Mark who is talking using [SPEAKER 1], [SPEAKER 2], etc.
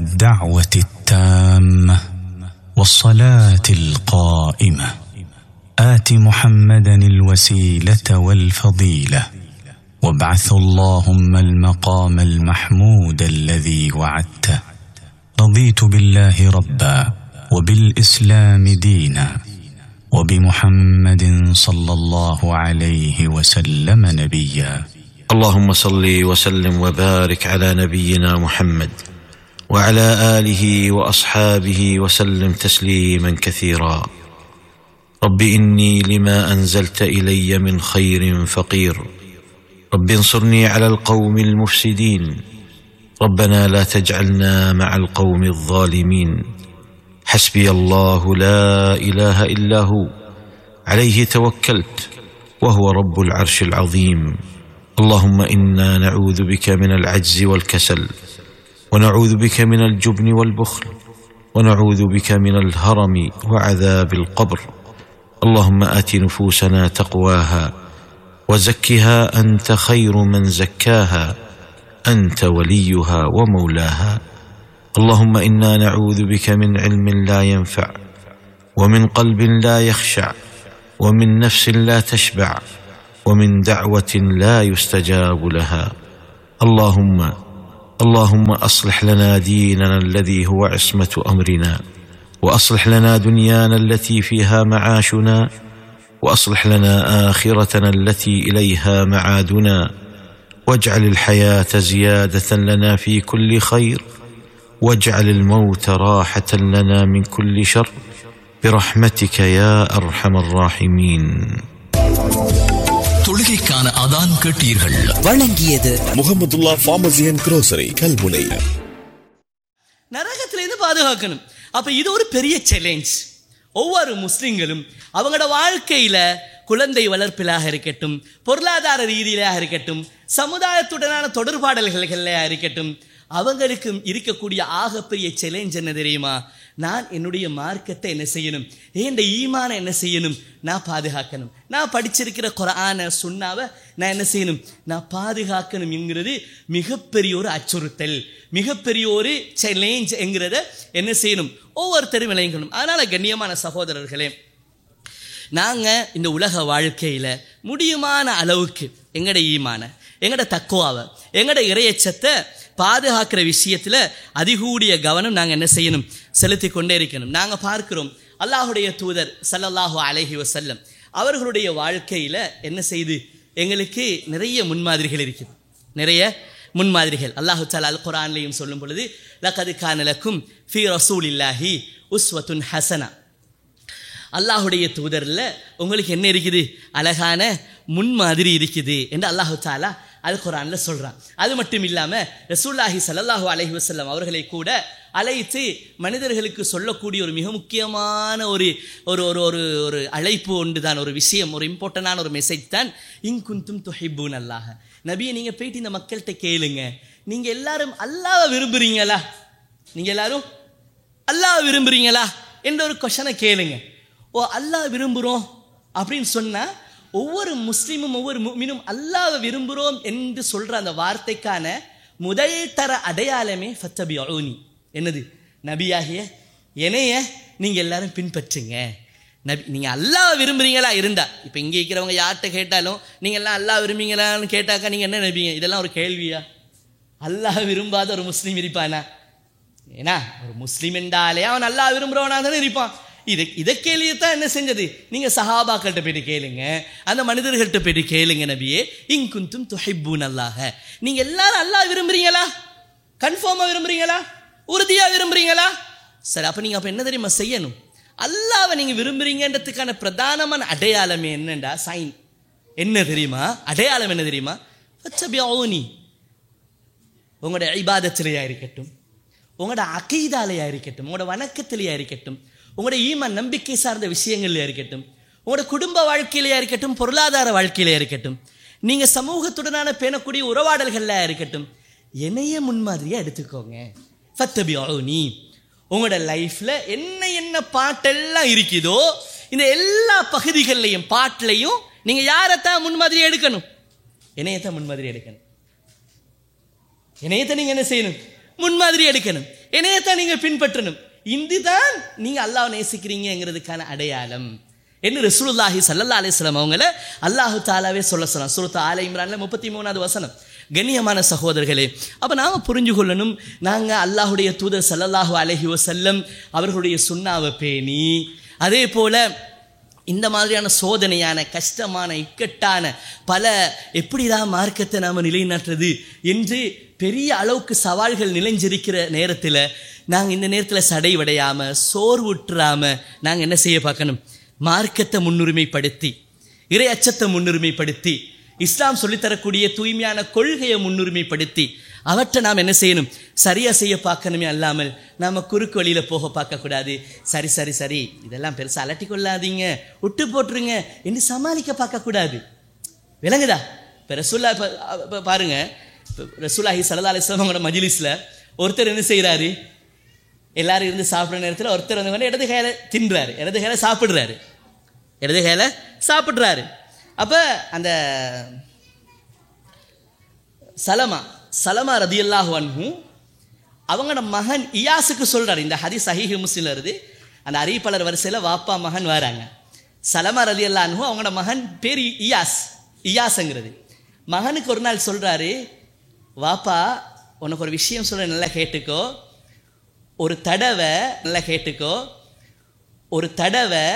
[SPEAKER 1] الدعوة التامة والصلاة القائمة آت محمدا الوسيلة والفضيلة وابعث اللهم المقام المحمود الذي وعدته. رضيت بالله ربا وبالإسلام دينا وبمحمد صلى الله عليه وسلم نبيا.
[SPEAKER 2] اللهم صل وسلم وبارك على نبينا محمد وعلى آله وأصحابه وسلم تسليما كثيرا. رب إني لما أنزلت إلي من خير فقير، رب انصرني على القوم المفسدين، ربنا لا تجعلنا مع القوم الظالمين. حسبي الله لا إله إلا هو عليه توكلت وهو رب العرش العظيم. اللهم إنا نعوذ بك من العجز والكسل، ونعوذ بك من الجبن والبخل، ونعوذ بك من الهرم وعذاب القبر. اللهم آت نفوسنا تقواها وزكها أنت خير من زكاها، أنت وليها ومولاها. اللهم إنا نعوذ بك من علم لا ينفع، ومن قلب لا يخشع، ومن نفس لا تشبع، ومن دعوة لا يستجاب لها. اللهم أصلح لنا ديننا الذي هو عصمة أمرنا، وأصلح لنا دنيانا التي فيها معاشنا، وأصلح لنا آخرتنا التي إليها معادنا، واجعل الحياة زيادة لنا في كل خير، واجعل الموت راحة لنا من كل شر، برحمتك يا أرحم الراحمين.
[SPEAKER 3] தொழுகைக்கான அதான் கேட்டீர்கள்.
[SPEAKER 4] வழங்கியது
[SPEAKER 5] Mahmudullah pharmacy and grocery Kalmunai.
[SPEAKER 6] நரகத்திலிருந்து பாதுகாக்கணும். அப்ப இது ஒரு பெரிய சேலஞ்ச். ஒவ்வொரு முஸ்லிம்களும் அவங்களோட வாழ்க்கையில குழந்தை வளர்ப்பிலாக இருக்கட்டும், பொருளாதார ரீதியிலாக இருக்கட்டும், சமுதாயத்துடனான தொடர்பாடல்களாக இருக்கட்டும், அவங்களுக்கு இருக்கக்கூடிய ஆகப்பெரிய சேலஞ்ச் என்ன தெரியுமா? நான் என்னுடைய மார்க்கத்தை என்ன செய்யணும், என் ஈமான என்ன செய்யணும், நான் பாதுகாக்கணும். நான் படிச்சிருக்கிற குர்ஆன சுன்னாவை நான் என்ன செய்யணும், நான் பாதுகாக்கணும் என்கிறது மிகப்பெரிய ஒரு அச்சுறுத்தல், மிகப்பெரிய ஒரு சேலஞ்ச் என்கிறத என்ன செய்யணும், ஒவ்வொருத்தரும் விளங்கணும். அதனால கண்ணியமான சகோதரர்களே, நாங்கள் இந்த உலக வாழ்க்கையில் முடியுமான அளவுக்கு எங்களோட ஈமான, எங்களோட தக்குவாவை, எங்களோட இறையச்சத்தை பாதுகாக்கிற விஷயத்தில் அதிகூடிய கவனம் நாங்கள் என்ன செய்யணும், செலுத்தி கொண்டே இருக்கணும். நாங்கள் பார்க்கிறோம் அல்லாஹுடைய தூதர் ஸல்லல்லாஹு அலைஹி வஸல்லம் அவர்களுடைய வாழ்க்கையில் என்ன செய்து எங்களுக்கு நிறைய முன்மாதிரிகள் இருக்குது. நிறைய முன்மாதிரிகள் அல்லாஹு தஆலா அல் குர்ஆன்லையும் சொல்லும் பொழுது, லகத் கான லக்கும் ஃபீ ரசூலில்லாஹி உஸ்வத்துன் ஹஸனா, அல்லாஹுடைய தூதரில் உங்களுக்கு என்ன இருக்குது, அழகான முன்மாதிரி இருக்குது என்று அல்லாஹு தஆலா அல் குர்ஆன்ல சொல்றான். அது மட்டும் இல்லாமல் ரசூலுல்லாஹி ஸல்லல்லாஹு அலைஹி வஸல்லம் அவர்களை கூட அழைத்து மனிதர்களுக்கு சொல்லக்கூடிய ஒரு மிக முக்கியமான ஒரு ஒரு ஒரு ஒரு அழைப்பு ஒன்று தான், ஒரு விஷயம், ஒரு இம்பார்ட்டண்டான ஒரு மெசேஜ் தான், இன் குன்தும் துஹிப்பூன அல்லாஹ். நபியை நீங்கள் போயிட்டு இந்த மக்கள்கிட்ட கேளுங்க, நீங்கள் எல்லாரும் அல்லாஹ்வை விரும்புறீங்களா, நீங்கள் எல்லாரும் அல்லாஹ்வை விரும்புறீங்களா என்ற ஒரு கொஷனை கேளுங்க. ஓ அல்லாஹ் விரும்புகிறோம் அப்படின்னு சொன்னால் ஒவ்வொரு முஸ்லீமும் ஒவ்வொரு முஃமினும் அல்லாஹ்வை விரும்புகிறோம் என்று சொல்கிற அந்த வார்த்தைக்கான முதல் தர அடையாளமே ஃபத்தபிஊனி, என்னது, நபியாகிய என்னைய நீங்கள் எல்லாரும் பின்பற்றுங்க. நபி, நீங்கள் அல்லாஹ் விரும்புகிறீங்களா இருந்தால், இப்போ இங்கே இருக்கிறவங்க யார்கிட்ட கேட்டாலும் நீங்கள் எல்லாம் அல்லாஹ் விரும்புகிறீங்களான்னு கேட்டாக்கா நீங்கள் என்ன நபிங்க, இதெல்லாம் ஒரு கேள்வியா? அல்லாஹ் விரும்பாத ஒரு முஸ்லீம் இருப்பானா? ஏன்னா ஒரு முஸ்லீம் என்றாலே அவன் அல்லாஹ் விரும்புகிறவனா தானே இருப்பான். இதை கேள்வியத்தான் என்ன செஞ்சது, நீங்கள் சஹாபாக்கள்கிட்ட போய்ட்டு கேளுங்க, அந்த மனிதர்கள்ட்ட போய்ட்டு கேளுங்க, நபியே இன் குன்தும் துஹிப்பூன அல்லாஹ், நீங்கள் எல்லாரும் அல்லாஹ் விரும்புறீங்களா, கன்ஃபார்மாக விரும்புறீங்களா, உறுதியாக விரும்புறீங்களா? சரி, அப்போ நீங்கள் அப்போ என்ன தெரியுமா செய்யணும், அல்லாஹ்வை நீங்கள் விரும்புறீங்கன்றதுக்கான பிரதானமான அடையாளமே என்னண்டா, சைன் என்ன தெரியுமா, அடையாளம் என்ன தெரியுமா, ஃபத்தபிஊனி. உங்களோட இபாதத்திலேயா இருக்கட்டும், உங்களோட அகீதாலையா இருக்கட்டும், உங்களோட வணக்கத்திலேயா இருக்கட்டும், உங்களோட ஈமான் நம்பிக்கை சார்ந்த விஷயங்கள்லையா இருக்கட்டும், உங்களோட குடும்ப வாழ்க்கையிலையா இருக்கட்டும், பொருளாதார வாழ்க்கையிலையா இருக்கட்டும், நீங்கள் சமூகத்துடனான பேணக்கூடிய உறவாடல்கள்லையா இருக்கட்டும், என்னைய முன்மாதிரியாக எடுத்துக்கோங்க. ஃபத்தபிஊனி. உங்களோட லைஃப்பில் என்ன பாட்டெல்லாம் இருக்குதோ இந்த எல்லா பகுதிகள்லையும் பாட்டிலையும் நீங்கள் யாரைத்தான் முன்மாதிரி எடுக்கணும், என்னையத்தான் முன்மாதிரி எடுக்கணும். என்னையத்தை நீங்கள் என்ன செய்யணும், முன்மாதிரி எடுக்கணும். என்னையத்தான் நீங்க பின்பற்றணும். இதுதான் நீங்க அல்லாஹ் நேசிக்கிறீங்கிறதுக்கான அடையாளம் என்று ரசூலுல்லாஹி ஸல்லல்லாஹு அலைஹி வஸல்லம் அவங்கள அல்லாஹு தாலாவே சொல்ல சூரத் ஆல இம்ரான்ல 33வது வசனம். கண்ணியமான சகோதரர்களே, அப்ப நாம புரிஞ்சு கொள்ளணும், நாங்க அல்லாஹுடைய தூதர் ஸல்லல்லாஹு அலைஹி வஸல்லம் அவர்களுடைய சுன்னாவை பேணி, அதே போல இந்த மாதிரியான சோதனையான கஷ்டமான இக்கட்டான பல எப்படிதான் மார்க்கத்தை நாம நிலைநாட்டுறது என்று பெரிய அளவுக்கு சவால்கள் நிலைஞ்சிருக்கிற நேரத்தில் நாங்கள் இந்த நேரத்தில் சடைவடையாம சோர்வுற்றாம நாங்கள் என்ன செய்ய பார்க்கணும்? மார்க்கத்தை முன்னுரிமைப்படுத்தி, இறை அச்சத்தை முன்னுரிமைப்படுத்தி, இஸ்லாம் சொல்லித்தரக்கூடிய தூய்மையான கொள்கையை முன்னுரிமைப்படுத்தி அவற்றை நாம் என்ன செய்யணும்? சரியா செய்ய பார்க்கணுமே அல்லாமல் நாம் குறுக்கு வழியில் போக பார்க்கக்கூடாது. சரி சரி சரி இதெல்லாம் பெருசாக அலட்டி கொள்ளாதீங்க, விட்டு போட்டுருங்க என்று சமாளிக்க பார்க்கக்கூடாது. விளங்குதா? இப்போ ரசூல்லா பாருங்க, ரசூலுல்லாஹி ஸல்லல்லாஹு அலைஹி வஸல்லம் அவங்களோட மஜ்லிஸில் ஒருத்தர் என்ன செய்கிறாரு? எல்லாரும் இருந்து சாப்பிட்ற நேரத்தில் ஒருத்தர் வந்து இடது கையில் தின்றாரு, இடது கையில் சாப்பிட்றாரு. அப்போ அந்த சலமா ரதியல்லாஹு அன்ஹு அவங்களோட மகன் இயாஸுக்கு சொல்கிறார். இந்த ஹதீஸ் சஹீஹ் முஸ்லிம்ல இருந்து அந்த அறிவிப்பாளர் வரிசையில் வாப்பா மகன் வராங்க. சலமா ரதியல்லாஹு அன்ஹு அவங்களோட மகன் பேர் இயாஸ்ங்கிறது. மகனுக்கு ஒரு நாள் சொல்கிறாரு, வாப்பா உனக்கு ஒரு விஷயம் சொல்ல, நல்லா கேட்டுக்கோ. ஒரு தடவை